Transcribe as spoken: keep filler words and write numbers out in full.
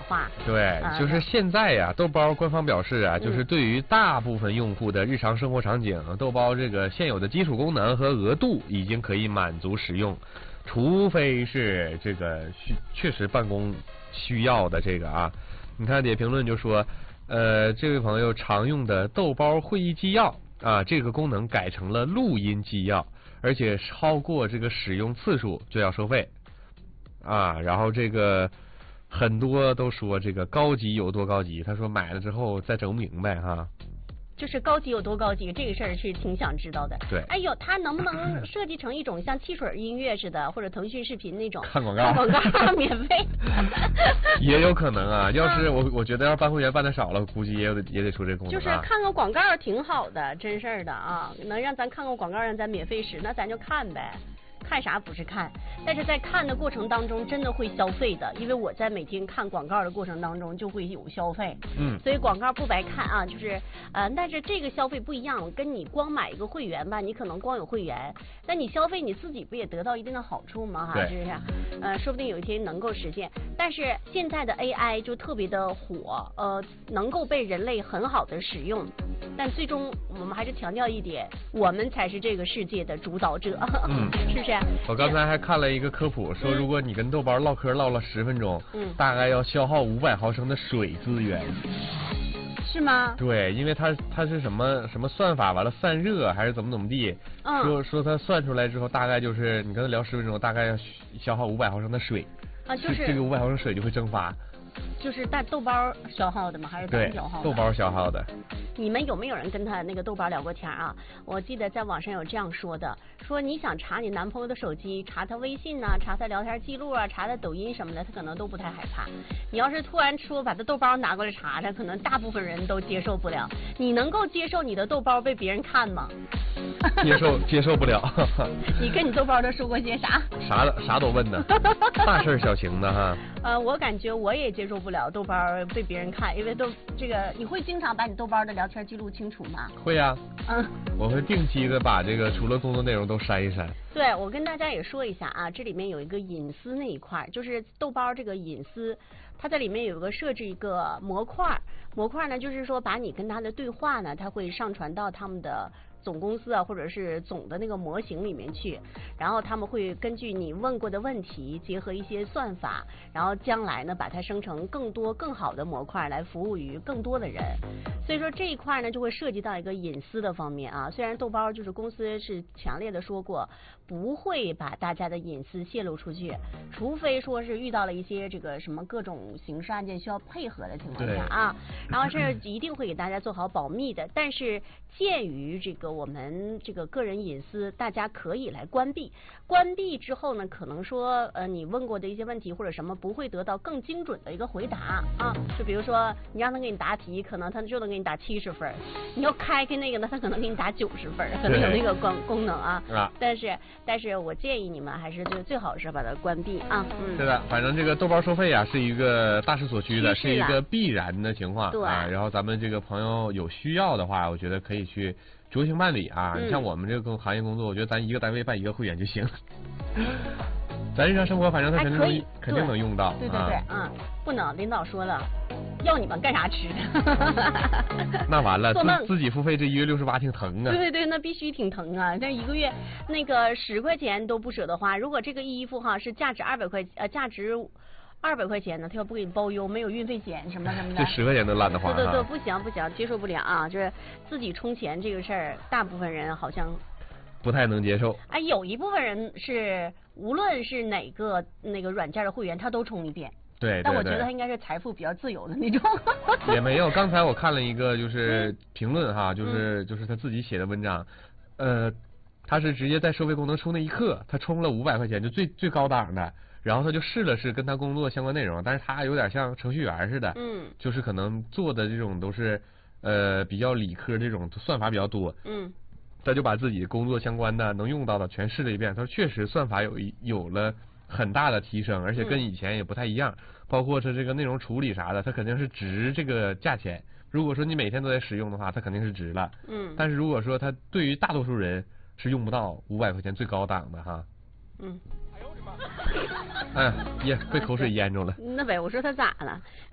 化。 对， 啊、 就是现在呀，豆包官方表示啊，就是对于大部分用户的日常生活场景，嗯、豆包这个现有的基础功能和额度已经可以满足使用，除非是这个需确实办公需要的这个啊。你看底下评论就说，呃，这位朋友常用的豆包会议纪要啊，这个功能改成了录音纪要，而且超过这个使用次数就要收费啊。然后这个很多都说这个高级有多高级，他说买了之后再整不明白哈。 就是高级有多高级，这个事儿是挺想知道的。 对， 哎呦，它能不能设计成一种像汽水音乐似的，或者腾讯视频那种看广告， 看广告免费？ 也有可能啊。要是我我觉得要办会员办的少了，估计也得也得出这功能、啊。 就是看个广告挺好的，真事儿的啊，能让咱看个广告让咱免费使，那咱就看呗。看啥不是看，但是在看的过程当中真的会消费的，因为我在每天看广告的过程当中就会有消费， 嗯， 所以广告不白看啊，就是呃，但是这个消费不一样，跟你光买一个会员吧，你可能光有会员，但你消费你自己不也得到一定的好处吗？哈，是不是？呃，说不定有一天能够实现。但是现在的 A I 就特别的火，呃，能够被人类很好的使用，但最终我们还是强调一点，我们才是这个世界的主导者，嗯，是不是？ 我刚才还看了一个科普，说如果你跟豆包唠嗑唠了十分钟，嗯，大概要消耗五百毫升的水资源。 是吗？ 对，因为它它是什么什么算法，完了散热还是怎么怎么地，嗯、说说它算出来之后，大概就是你跟他聊十分钟，大概要消耗五百毫升的水。 啊，就是这个五百毫升水就会蒸发。 就是大豆包消耗的吗？还是咱消耗的？ 对，豆包消耗的。 你们有没有人跟他那个豆包聊过天啊？我记得在网上有这样说的，说你想查你男朋友的手机，查他微信呐、啊，查他聊天记录啊，查他抖音什么的，他可能都不太害怕。你要是突然说把他豆包拿过来查查，可能大部分人都接受不了。你能够接受你的豆包被别人看吗？ 接受接受不了。 你跟你豆包都说过些啥？ 啥啥都问呢，大事小情的哈。 呃，我感觉我也接受不了豆包被别人看，因为豆这个你会经常把你豆包的聊天记录清除吗？ 会呀、 啊。嗯， 我会定期的把这个除了工作内容都删一删。 对，我跟大家也说一下啊，这里面有一个隐私那一块，就是豆包这个隐私，它在里面有一个设置一个模块，模块呢就是说把你跟他的对话呢，它会上传到他们的总公司啊，或者是总的那个模型里面去，然后他们会根据你问过的问题，结合一些算法，然后将来呢把它生成更多更好的模块来服务于更多的人。所以说这一块呢就会涉及到一个隐私的方面啊。虽然豆包就是公司是强烈的说过不会把大家的隐私泄露出去，除非说是遇到了一些这个什么各种刑事案件需要配合的情况下啊，然后是一定会给大家做好保密的。但是鉴于这个我们这个个人隐私，大家可以来关闭。关闭之后呢，可能说呃你问过的一些问题或者什么不会得到更精准的一个回答啊。就比如说你让他给你答题，可能他就能给你答七十分，你要开开那个呢，他可能给你答九十分，可能有那个功功能啊。 啊。 但是但是我建议你们还是最最好是把它关闭啊。嗯。 是的，反正这个豆包收费啊是一个大势所趋的，是一个必然的情况。 对。 啊，然后咱们这个朋友有需要的话，我觉得可以去酌情办理啊。 嗯、 你像我们这个行业工作，我觉得咱一个单位办一个会员就行。咱日常生活反正他肯定能肯定能用到。 对对对，嗯，不能，领导说了，要你们干啥吃的。 那完了，自自己付费这一月六十八挺疼啊。 对对对，那必须挺疼啊！但一个月那个十块钱都不舍得花。如果这个衣服哈是价值二百块，呃，价值二百块钱呢，他要不给你包邮，没有运费钱什么什么的， 这十块钱都懒得花。 对对对，不行不行，接受不了啊！就是自己充钱这个事儿，大部分人好像不太能接受。 哎，有一部分人是无论是哪个那个软件的会员，他都充一遍。 对， 但我觉得他应该是财富比较自由的那种。 也没有，刚才我看了一个就是评论哈，就是、嗯、就是他自己写的文章，呃，他是直接在收费功能出那一刻，他充了五百块钱，就最最高档的，然后他就试了试跟他工作相关内容，但是他有点像程序员似的， 嗯， 就是可能做的这种都是呃比较理科这种算法比较多， 嗯。 他就把自己工作相关的能用到的全试了一遍，他说确实算法有有了很大的提升，而且跟以前也不太一样，嗯、包括是这个内容处理啥的，它肯定是值这个价钱。如果说你每天都在使用的话，它肯定是值了。 嗯。 但是如果说它对于大多数人是用不到五百块钱最高档的哈。 嗯。 哎呀，耶，被口水淹着了。 那呗，我说他咋了？